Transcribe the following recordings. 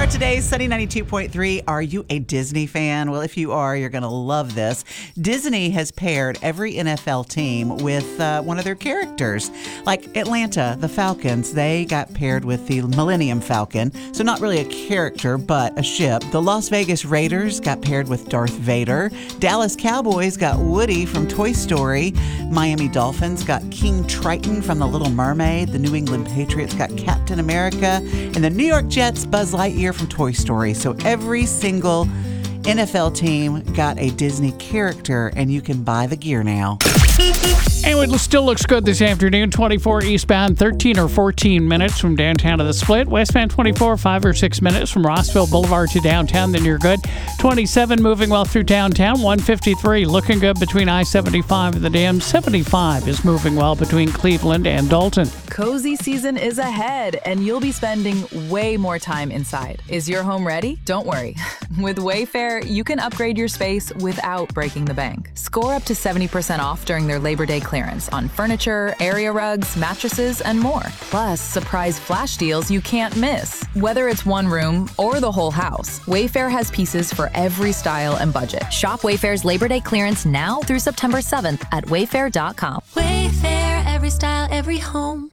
Today's Sunny 92.3. Are you a Disney fan? Well, if you are, you're going to love this. Disney has paired every NFL team with one of their characters. Like Atlanta, the Falcons, they got paired with the Millennium Falcon. So not really a character, but a ship. The Las Vegas Raiders got paired with Darth Vader. Dallas Cowboys got Woody from Toy Story. Miami Dolphins got King Triton from The Little Mermaid. The New England Patriots got Captain America. And the New York Jets, Buzz Lightyear from Toy Story. So every single NFL team got a Disney character, and you can buy the gear now. Anyway, it still looks good this afternoon. 24 eastbound, 13 or 14 minutes from downtown to the Split. Westbound 24, 5 or 6 minutes from Rossville Boulevard to downtown, then you're good. 27 moving well through downtown. 153 looking good between I-75 and the Dam. 75 is moving well between Cleveland and Dalton. Cozy season is ahead, and you'll be spending way more time inside. Is your home ready? Don't worry. With Wayfair, you can upgrade your space without breaking the bank. Score up to 70% off during their Labor Day clearance on furniture, area rugs, mattresses, and more. Plus, surprise flash deals you can't miss. Whether it's one room or the whole house, Wayfair has pieces for every style and budget. Shop Wayfair's Labor Day clearance now through September 7th at wayfair.com. Wayfair, every style, every home.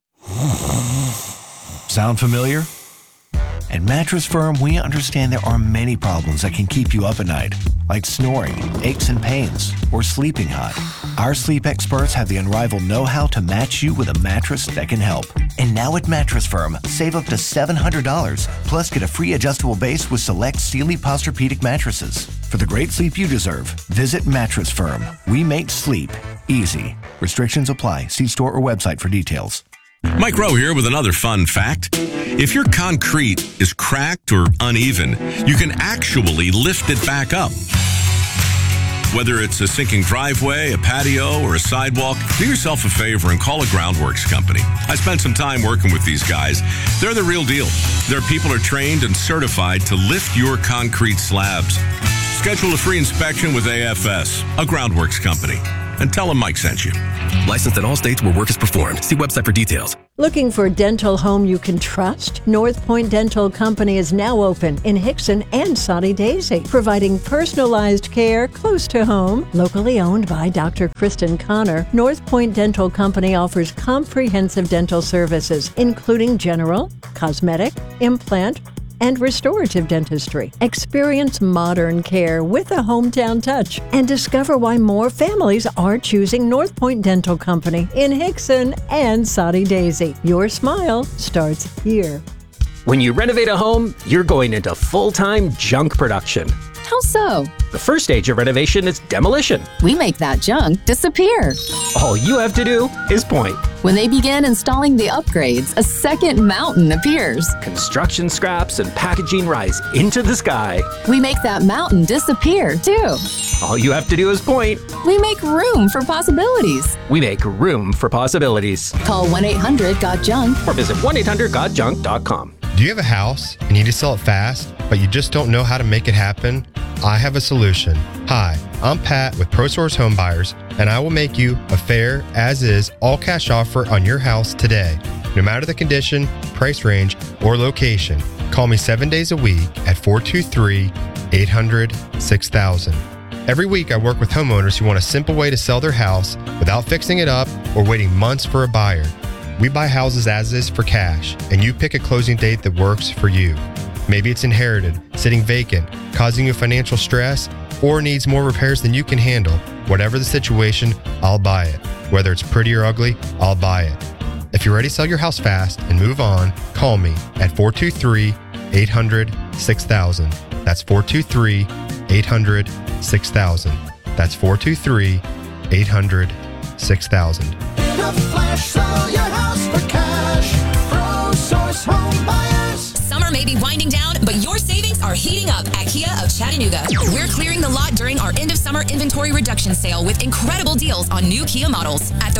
Sound familiar? At Mattress Firm, we understand there are many problems that can keep you up at night, like snoring, aches and pains, or sleeping hot. Our sleep experts have the unrivaled know-how to match you with a mattress that can help. And now at Mattress Firm, save up to $700, plus get a free adjustable base with select Sealy Posturepedic mattresses. For the great sleep you deserve, visit Mattress Firm. We make sleep easy. Restrictions apply. See store or website for details. Mike Rowe here with another fun fact. If your concrete is cracked or uneven, you can actually lift it back up. Whether it's a sinking driveway, a patio, or a sidewalk, do yourself a favor and call a Groundworks company. I spent some time working with these guys. They're the real deal. Their people are trained and certified to lift your concrete slabs. Schedule a free inspection with AFS, a Groundworks company, and tell them Mike sent you. Licensed in all states where work is performed. See website for details. Looking for a dental home you can trust? North Point Dental Company is now open in Hickson and Soddy Daisy, providing personalized care close to home. Locally owned by Dr. Kristen Connor, North Point Dental Company offers comprehensive dental services, including general, cosmetic, implant, and restorative dentistry. Experience modern care with a hometown touch and discover why more families are choosing North Point Dental Company in Hickson and Soddy Daisy. Your smile starts here. When you renovate a home, you're going into full-time junk production. How so? The first stage of renovation is demolition. We make that junk disappear. All you have to do is point. When they begin installing the upgrades, a second mountain appears. Construction scraps and packaging rise into the sky. We make that mountain disappear, too. All you have to do is point. We make room for possibilities. We make room for possibilities. Call 1-800-GOT-JUNK or visit 1-800-GOT-JUNK.com. Do you have a house and need to sell it fast, but you just don't know how to make it happen? I have a solution. Hi, I'm Pat with ProSource Home Buyers, and I will make you a fair, as-is, all-cash offer on your house today. No matter the condition, price range, or location, call me 7 days a week at 423-800-6000. Every week, I work with homeowners who want a simple way to sell their house without fixing it up or waiting months for a buyer. We buy houses as is for cash, and you pick a closing date that works for you. Maybe it's inherited, sitting vacant, causing you financial stress, or needs more repairs than you can handle. Whatever the situation, I'll buy it. Whether it's pretty or ugly, I'll buy it. If you're ready to sell your house fast and move on, call me at 423-800-6000. That's 423-800-6000. That's 423-800-6000. In a flash, sell your house for cash. ProSource Home Buyers. Summer may be winding down, but your savings are heating up at Kia of Chattanooga. We're clearing the lot during our end of summer inventory reduction sale with incredible deals on new Kia models. At the